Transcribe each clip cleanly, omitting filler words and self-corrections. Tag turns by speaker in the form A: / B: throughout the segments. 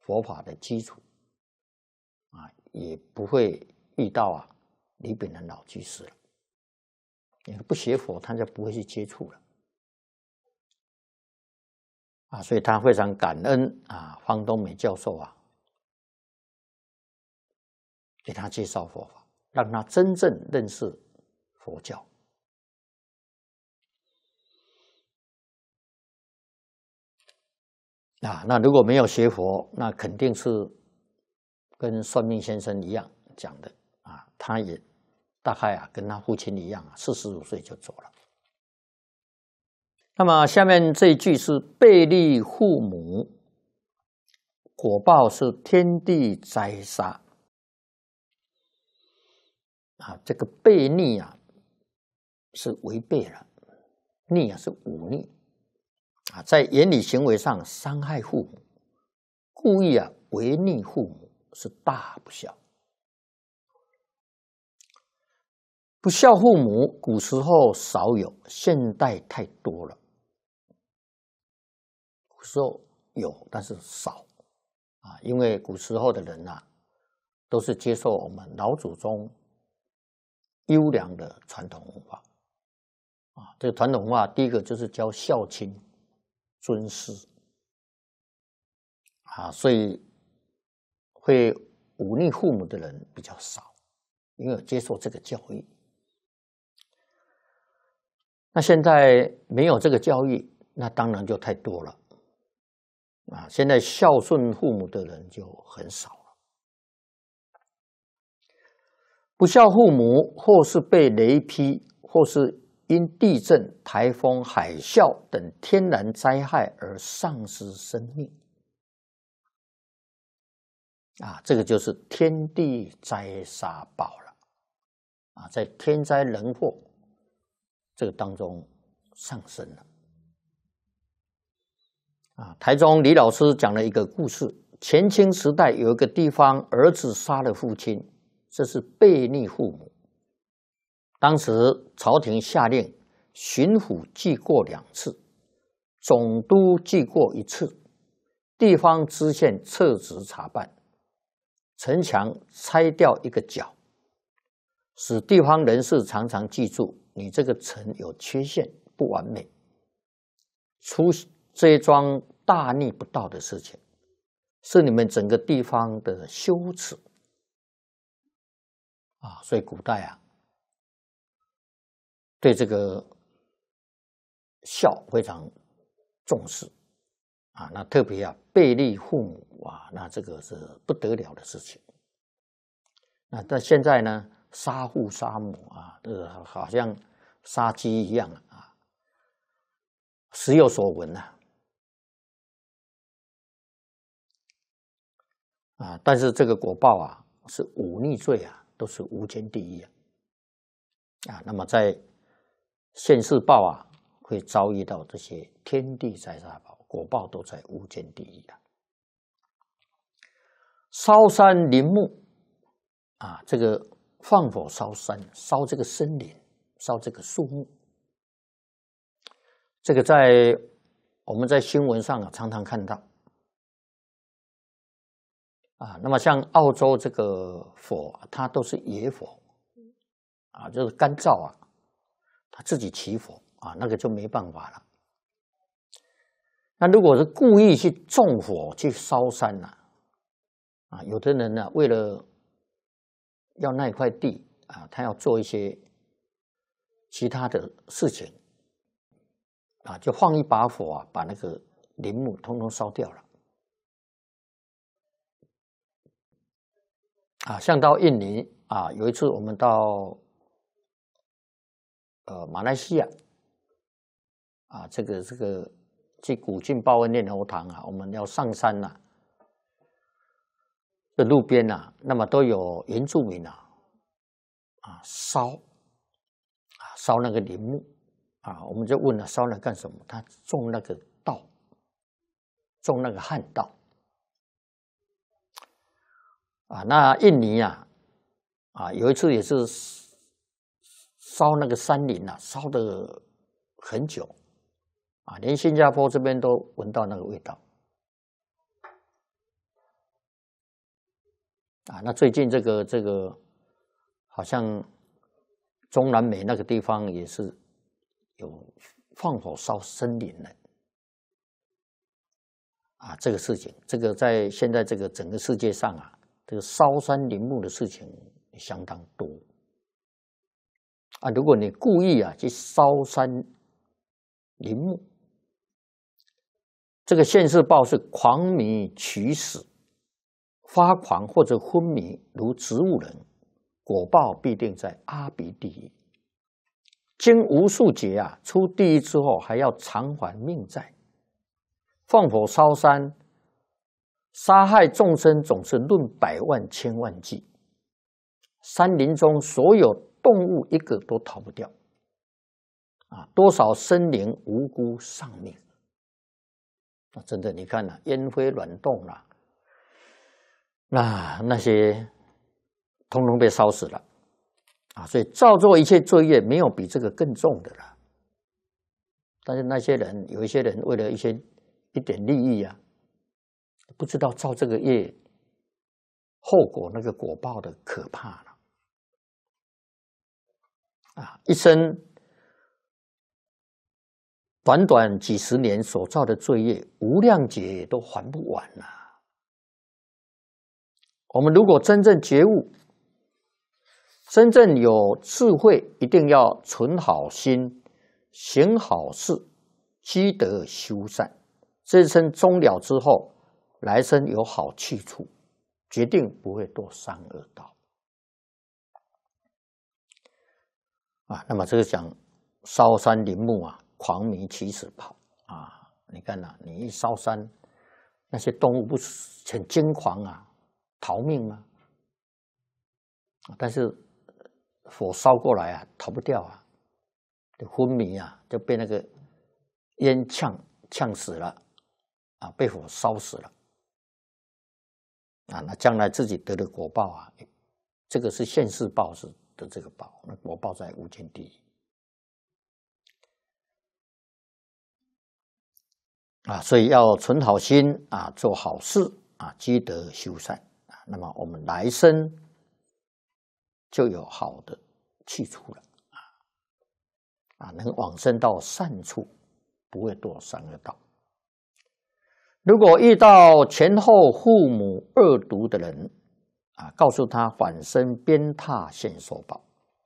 A: 佛法的基础也不会遇到李炳南老居士了。你不学佛，他就不会去接触了所以他非常感恩方东美教授给他介绍佛法，让他真正认识佛教。那如果没有学佛，那肯定是跟算命先生一样讲的他也大概跟他父亲一样45岁就走了。那么下面这一句是背逆父母，果报是天地灾杀这个背逆是违背了，逆是忤逆在言语行为上伤害父母，故意违逆父母是大不孝。不孝父母古时候少有，现代太多了。古时候有，但是少因为古时候的人都是接受我们老祖宗优良的传统文化这个传统文化第一个就是教孝亲尊师所以会忤逆父母的人比较少，因为有接受这个教育。那现在没有这个教育，那当然就太多了现在孝顺父母的人就很少了。不孝父母，或是被雷劈，或是因地震、台风、海啸等天然灾害而丧失生命这个就是天地灾杀报了在天灾人祸这个当中上升了台中李老师讲了一个故事，前清时代有一个地方儿子杀了父亲，这是背逆父母。当时朝廷下令巡抚记过2次，总督记过1次，地方知县撤职查办，城墙拆掉一个角，使地方人士常常记住你这个城有缺陷，不完美，出这一桩大逆不道的事情，是你们整个地方的羞耻所以古代对这个孝非常重视那特别背逆父母那这个是不得了的事情。那但现在呢，杀父杀母好像杀鸡一样时有所闻但是这个果报是忤逆罪都是无间地狱那么在现世报会遭遇到这些天地灾杀报，果报都在无间地狱烧山林木这个放火烧山，烧这个森林，烧这个树木，这个我们在新闻上常常看到那么像澳洲这个火它都是野火就是干燥它自己起火那个就没办法了。那如果是故意去纵火去烧山有的人为了要那一块地他要做一些其他的事情就放一把火把那个林木通通烧掉了像到印尼有一次我们到马来西亚这个去古晋报恩念佛堂我们要上山这路边那么都有原住民烧那个林木我们就问了烧那干什么？他种那个稻，种那个旱稻那印尼有一次也是烧那个山林烧得很久连新加坡这边都闻到那个味道那最近这个好像中南美那个地方也是有放火烧森林了。这个事情，这个在现在这个整个世界上这个烧山林木的事情相当多。如果你故意去烧山林木，这个现世报是狂迷取死，发狂或者昏迷如植物人，果报必定在阿鼻地狱。经无数劫出地狱之后，还要偿还命债。放火烧山，杀害众生总是论百万千万计。山林中所有动物一个都逃不掉。多少生灵无辜丧命。真的，你看烟灰卵动那些通通被烧死了。所以造作一切罪业，没有比这个更重的了。但是那些人，有一些人为了一点利益不知道造这个业后果那个果报的可怕了。一生短短几十年所造的罪业，无量劫都还不完我们如果真正觉悟，真正有智慧，一定要存好心，行好事，积德修善。这一生终了之后，来生有好去处，决定不会堕三恶道。那么这个讲烧山林木狂迷起死跑你看你一烧山，那些动物不是很惊狂逃命吗？但是火烧过来逃不掉就昏迷就被那个烟呛死了被火烧死了那将来自己得的果报这个是现世报是的这个报，那果报在无间地狱所以要存好心做好事积德修善那么我们来生就有好的去处了能往生到善处，不会堕三恶道。如果遇到前后父母恶毒的人告诉他返身鞭挞现受报。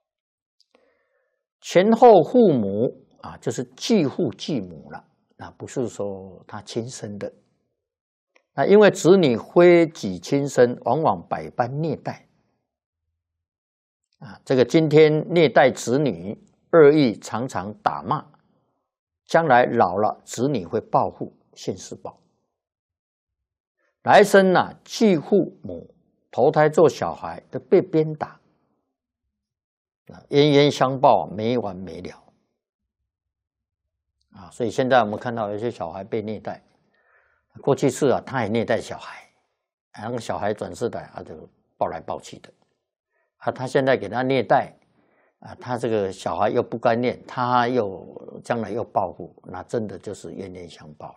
A: 前后父母就是继父继母了，不是说他亲生的。因为子女非己亲生，往往百般虐待这个今天虐待子女，恶意常常打骂，将来老了子女会报复现世报。来生继父母投胎做小孩都被鞭打冤冤相报，没完没了所以现在我们看到有些小孩被虐待，过去是他也虐待小孩，那个小孩转世来就抱来抱去的他现在给他虐待他这个小孩又不该念，他又将来又报复，那真的就是冤冤相报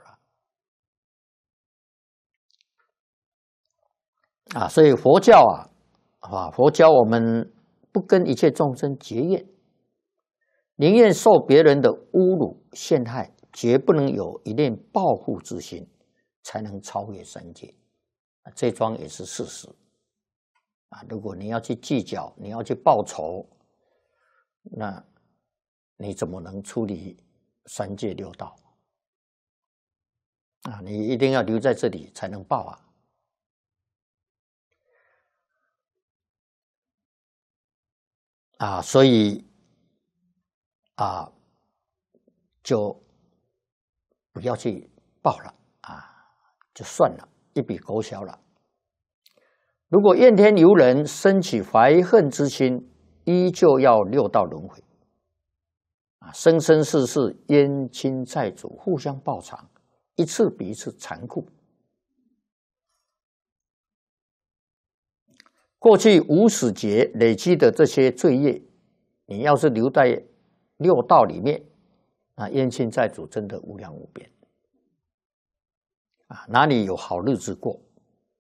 A: 了所以佛教佛教我们不跟一切众生结怨，宁愿受别人的侮辱陷害，绝不能有一念报复之心，才能超越三界这桩也是事实如果你要去计较，你要去报仇，那你怎么能出离三界六道你一定要留在这里才能报所以就不要去报了就算了，一笔勾销了。如果怨天尤人，生起怀恨之心，依旧要六道轮回生生世世冤亲债主互相报偿，一次比一次残酷。过去无始劫累积的这些罪业，你要是留在六道里面冤亲债主真的无量无边哪里有好日子过